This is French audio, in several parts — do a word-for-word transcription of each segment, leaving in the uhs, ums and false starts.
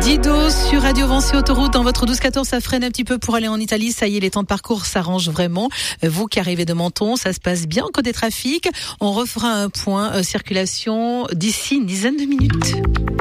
Dido sur Radio Vinci Autoroute. Dans votre douze quatorze, ça freine un petit peu pour aller en Italie. Ça y est, les temps de parcours s'arrangent vraiment. Vous qui arrivez de Menton, ça se passe bien côté trafic. On refera un point euh, circulation d'ici une dizaine de minutes.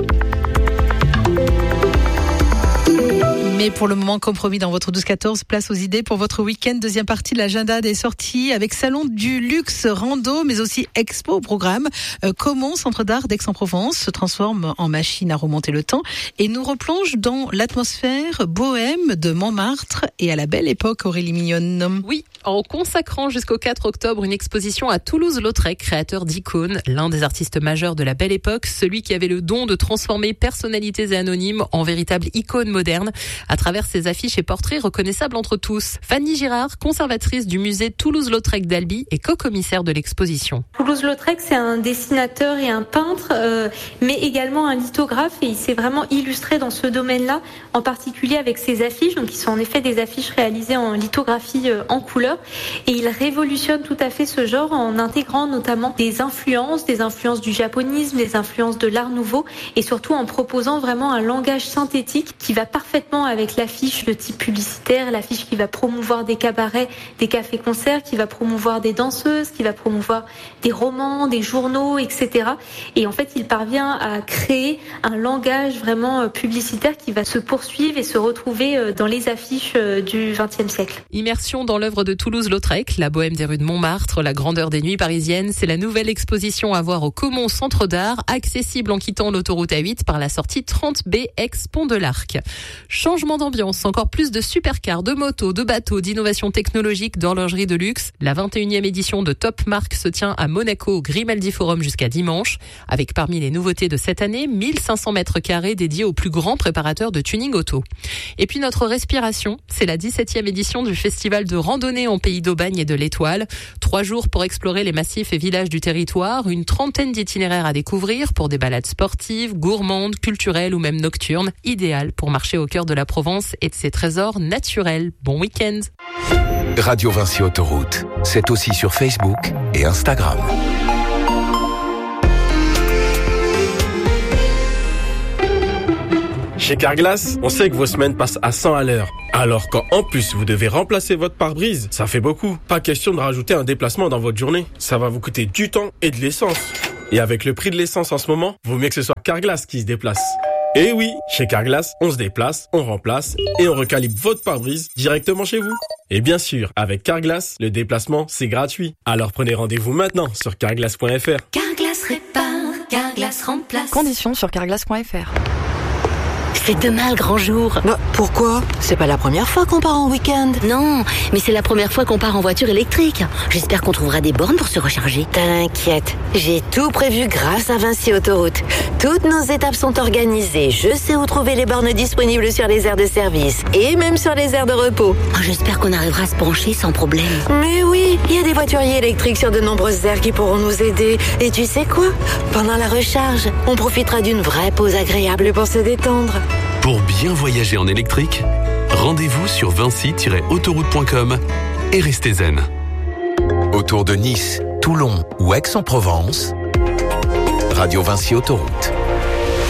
Mais pour le moment, comme promis dans votre douze quatorze, place aux idées pour votre week-end. Deuxième partie de l'agenda des sorties avec Salon du Luxe, Rando, mais aussi Expo au programme. Euh, comment Centre d'Art d'Aix-en-Provence se transforme en machine à remonter le temps et nous replonge dans l'atmosphère bohème de Montmartre et à la belle époque Aurélie Mignonne. Oui, en consacrant jusqu'au quatre octobre une exposition à Toulouse-Lautrec, créateur d'icônes, l'un des artistes majeurs de la belle époque, celui qui avait le don de transformer personnalités et anonymes en véritables icônes modernes à travers ses affiches et portraits reconnaissables entre tous. Fanny Girard, conservatrice du musée Toulouse-Lautrec d'Albi et co-commissaire de l'exposition. Toulouse-Lautrec, c'est un dessinateur et un peintre, euh, mais également un lithographe, et il s'est vraiment illustré dans ce domaine-là, en particulier avec ses affiches, donc qui sont en effet des affiches réalisées en lithographie euh, en couleur, et il révolutionne tout à fait ce genre en intégrant notamment des influences, des influences du japonisme, des influences de l'art nouveau, et surtout en proposant vraiment un langage synthétique qui va parfaitement avec l'affiche de type publicitaire, l'affiche qui va promouvoir des cabarets, des cafés-concerts, qui va promouvoir des danseuses, qui va promouvoir des romans, des journaux, et cetera. Et en fait, il parvient à créer un langage vraiment publicitaire qui va se poursuivre et se retrouver dans les affiches du vingtième siècle. Immersion dans l'œuvre de Toulouse-Lautrec, la bohème des rues de Montmartre, la grandeur des nuits parisiennes, c'est la nouvelle exposition à voir au Comont Centre d'Art, accessible en quittant l'autoroute A huit par la sortie trente B ex-Pont de l'Arc. Changement d'ambiance, encore plus de supercars, de motos, de bateaux, d'innovations technologiques, d'horlogerie de luxe. La vingt et unième édition de Top Marque se tient à Monaco au Grimaldi Forum jusqu'à dimanche, avec parmi les nouveautés de cette année, mille cinq cents mètres carrés dédiés aux plus grands préparateurs de tuning auto. Et puis notre respiration, c'est la dix-septième édition du festival de randonnée en Pays d'Aubagne et de l'Étoile. Trois jours pour explorer les massifs et villages du territoire, une trentaine d'itinéraires à découvrir pour des balades sportives, gourmandes, culturelles ou même nocturnes, idéales pour marcher au cœur de la Provence et de ses trésors naturels. Bon week-end. Radio Vinci Autoroute, c'est aussi sur Facebook et Instagram. Chez Carglass, on sait que vos semaines passent à cent à l'heure. Alors quand en plus vous devez remplacer votre pare-brise, ça fait beaucoup. Pas question de rajouter un déplacement dans votre journée. Ça va vous coûter du temps et de l'essence. Et avec le prix de l'essence en ce moment, vaut mieux que ce soit Carglass qui se déplace. Et oui, chez Carglass, on se déplace, on remplace et on recalibre votre pare-brise directement chez vous. Et bien sûr, avec Carglass, le déplacement, c'est gratuit. Alors prenez rendez-vous maintenant sur carglass point f r. Carglass répare, Carglass remplace. Conditions sur carglass point f r. C'est demain le grand jour. Bah, pourquoi ? C'est pas la première fois qu'on part en week-end. Non, mais c'est la première fois qu'on part en voiture électrique. J'espère qu'on trouvera des bornes pour se recharger. T'inquiète, j'ai tout prévu grâce à Vinci Autoroute. Toutes nos étapes sont organisées. Je sais où trouver les bornes disponibles sur les aires de service et même sur les aires de repos. Oh, j'espère qu'on arrivera à se brancher sans problème. Mais oui, il y a des voituriers électriques sur de nombreuses aires qui pourront nous aider. Et tu sais quoi ? Pendant la recharge, on profitera d'une vraie pause agréable pour se détendre. Pour bien voyager en électrique, rendez-vous sur vinci tiret autoroute point com et restez zen. Autour de Nice, Toulon ou Aix-en-Provence, Radio Vinci Autoroute.